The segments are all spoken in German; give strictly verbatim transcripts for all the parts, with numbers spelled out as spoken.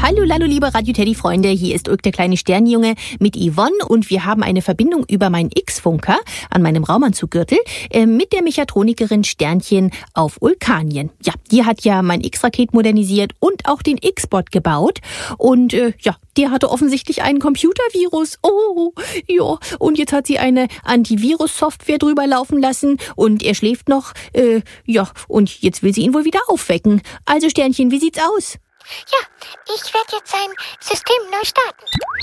Hallo, hallo, liebe Radio-Teddy-Freunde, hier ist Ulk, der kleine Sternenjunge mit Yvonne und wir haben eine Verbindung über meinen X-Funker an meinem Raumanzuggürtel äh, mit der Mechatronikerin Sternchen auf Ulkanien. Ja, die hat ja mein X-Raket modernisiert und auch den X-Bot gebaut und äh, ja, der hatte offensichtlich einen Computervirus. Oh, ja, und jetzt hat sie eine Antivirus-Software drüber laufen lassen und er schläft noch, äh, ja, und jetzt will sie ihn wohl wieder aufwecken. Also Sternchen, wie sieht's aus? Ja, ich werde jetzt sein System neu starten.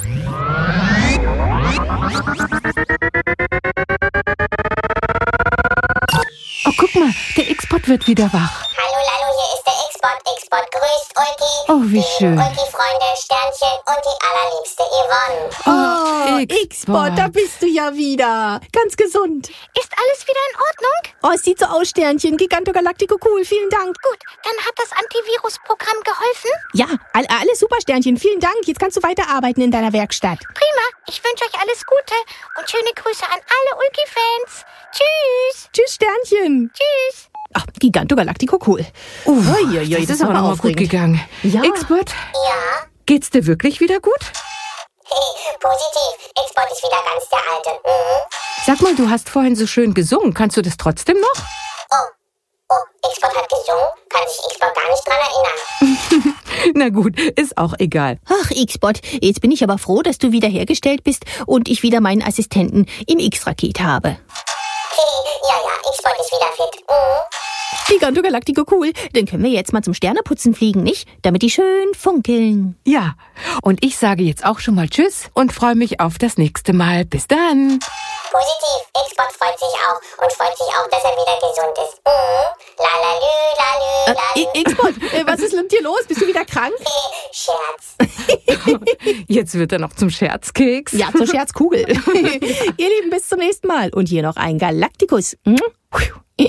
Oh, guck mal, der X-Bot wird wieder wach. Hallo, Lalo, hier ist der X-Bot. X-Bot grüßt Ulki. Oh, wie schön. Ulki-Freunde, Sternchen und die allerliebste Yvonne. Oh, X-Bot. X-Bot, da bist du ja wieder. Ganz gesund. Ist alles wieder in Ordnung? Oh, es sieht so aus, Sternchen. Giganto Galactico, cool. Vielen Dank. Gut, dann hat das Antivirus-Programm geholfen? Ja, all, alles super, Sternchen. Vielen Dank. Jetzt kannst du weiterarbeiten in deiner Werkstatt. Prima, ich wünsche euch alles Gute und schöne Grüße an alle Ulki-Fans. Tschüss. Tschüss, Sternchen. Tschüss. Ach, Giganto Galactico, cool. Uh, Ui, ui, ui, das, das ist aber war noch mal gut aufregend. gegangen. Ja. X-Bot, Ja? geht's dir wirklich wieder gut? Hey, positiv. X-Bot ist wieder ganz der Alte. Mhm. Sag mal, du hast vorhin so schön gesungen. Kannst du das trotzdem noch? Oh, oh, X-Bot hat gesungen? Kann sich X-Bot gar nicht dran erinnern. Na gut, ist auch egal. Ach, X-Bot, jetzt bin ich aber froh, dass du wieder hergestellt bist und ich wieder meinen Assistenten im X-Raket habe. Hey, ja, ja, X-Bot ist wieder fit. Mhm. Giganto Galactico, cool. Dann können wir jetzt mal zum Sterneputzen fliegen, nicht? Damit die schön funkeln. Ja, und ich sage jetzt auch schon mal Tschüss und freue mich auf das nächste Mal. Bis dann. Positiv. X-Bot freut sich auch und freut sich auch, dass er wieder gesund ist. Mhm. Lalalü, lalü, lalü. Äh, X-Bot, äh, was ist mit dir los? Bist du wieder krank? Scherz. Jetzt wird er noch zum Scherzkeks. Ja, zur Scherzkugel. Ihr Lieben, bis zum nächsten Mal. Und hier noch ein Galacticus.